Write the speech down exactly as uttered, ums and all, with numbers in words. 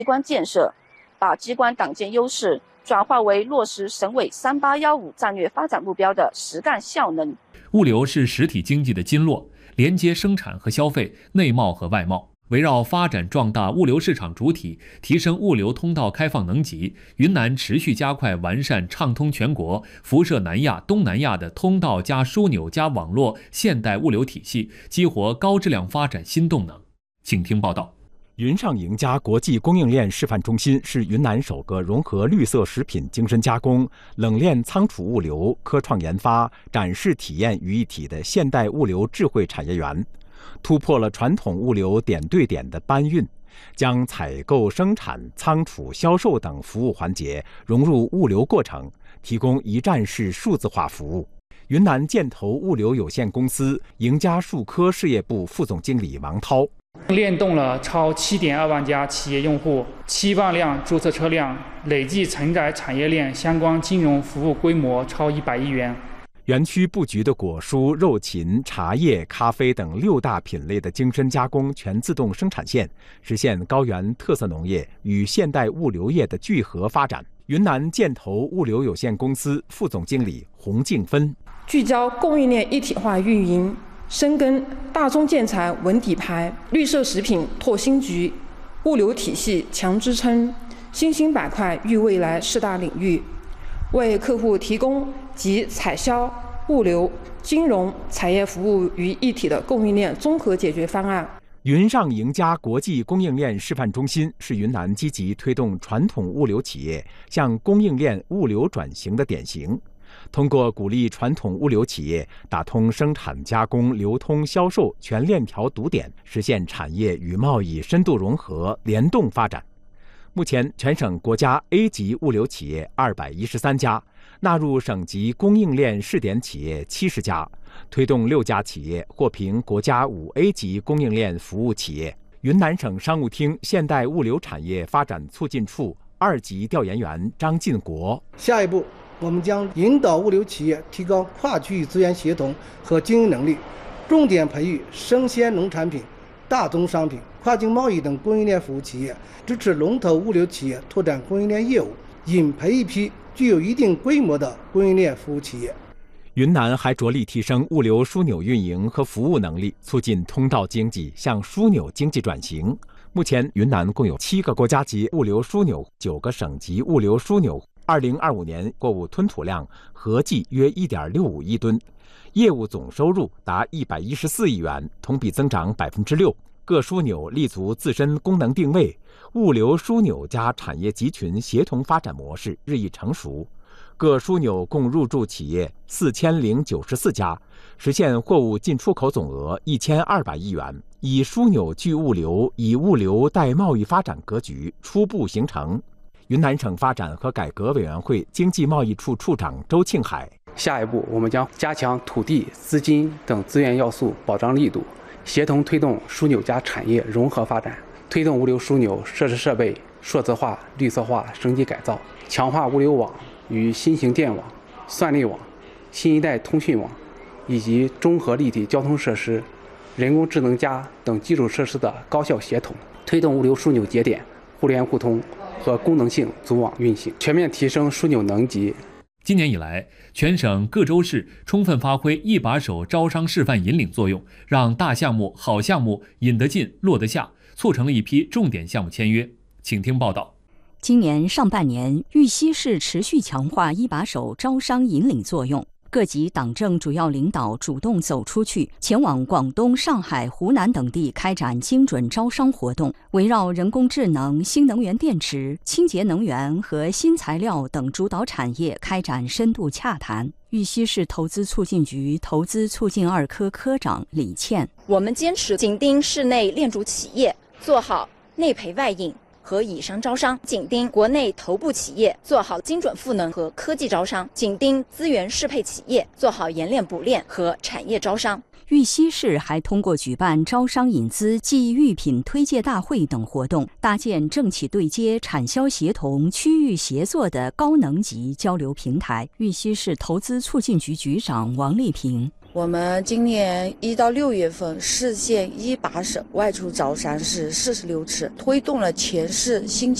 关建设，把机关党建优势转化为落实省委三八一五战略发展目标的实干效能。 物流是实体经济的经络，连接生产和消费、内贸和外贸。围绕发展壮大物流市场主体，提升物流通道开放能级，云南持续加快完善畅通全国、辐射南亚、东南亚的通道加枢纽加网络现代物流体系，激活高质量发展新动能。请听报道。 云上赢家国际供应链示范中心是云南首个融合绿色食品精深加工、冷链仓储物流、科创研发、展示体验于一体的现代物流智慧产业园，突破了传统物流点对点的搬运，将采购、生产、仓储、销售等服务环节融入物流过程，提供一站式数字化服务。云南建投物流有限公司赢家数科事业部副总经理王涛。 联动了超 七点二万家企业用户，七万辆注册车辆，累计承载产业链相关金融服务规模超一百亿元。 园区布局的果蔬、肉禽、茶叶、咖啡等六大品类的精深加工全自动生产线，实现高原特色农业与现代物流业的聚合发展。云南建投物流有限公司副总经理洪静芬， 聚焦供应链一体化运营，深耕大宗建材稳底牌、绿色食品拓新局、物流体系强支撑、新兴板块育未来四大领域，为客户提供集采销、物流、金融、产业服务于一体的供应链综合解决方案。 云上赢家国际供应链示范中心是云南积极推动传统物流企业向供应链物流转型的典型。通过鼓励传统物流企业打通生产、加工、流通、销售全链条堵点，实现产业与贸易深度融合、联动发展。目前，全省国家 A 级物流企业二百一十三家，纳入省级供应链试点企业七十家，推动六家企业获评国家五 A 级供应链服务企业。云南省商务厅现代物流产业发展促进处二级调研员张进国， 下一步我们将引导物流企业提高跨区域资源协同和经营能力，重点培育生鲜农产品、大宗商品、跨境贸易等供应链服务企业，支持龙头物流企业拓展供应链业务，引培一批具有一定规模的供应链服务企业。 云南还着力提升物流枢纽运营和服务能力，促进通道经济向枢纽经济转型。目前，云南共有七个国家级物流枢纽，九个省级物流枢纽。二零二五年货物吞吐量合计约 一点六五亿吨，业务总收入达一百一十四亿元，同比增长百分之六。各枢纽立足自身功能定位，物流枢纽加产业集群协同发展模式日益成熟。各枢纽共入驻企业四千零九十四家，实现货物进出口总额一千二百亿元，以枢纽聚物流、以物流带贸易发展格局初步形成。云南省发展和改革委员会经济贸易处处长周庆海， 下一步我们将加强土地、资金等资源要素保障力度，协同推动枢纽加产业融合发展，推动物流枢纽设施设备数字化、绿色化升级改造，强化物流网与新型电网、算力网、新一代通讯网以及综合立体交通设施、人工智能加等基础设施的高效协同，推动物流枢纽节点互联互通和功能性组网运行，全面提升枢纽能级。 今年以来，全省各州市充分发挥一把手招商示范引领作用，让大项目、好项目引得进、落得下，促成了一批重点项目签约。请听报道。 今年上半年，玉溪市持续强化一把手招商引领作用。各级党政主要领导主动走出去，前往广东、上海、湖南等地开展精准招商活动，围绕人工智能、新能源电池、清洁能源和新材料等主导产业开展深度洽谈。玉溪市投资促进局投资促进二科科长李倩， 我们坚持紧盯市内链主企业，做好内培外引和以商招商，紧盯国内头部企业，做好精准赋能和科技招商，紧盯资源适配企业，做好冶炼补炼和产业招商。 玉溪市还通过举办招商引资暨育品推介大会等活动，搭建政企对接、产销协同、区域协作的高能级交流平台。玉溪市投资促进局局长王丽萍， 我们今年一到六月份，市县一把手外出招商是四十六次，推动了全市新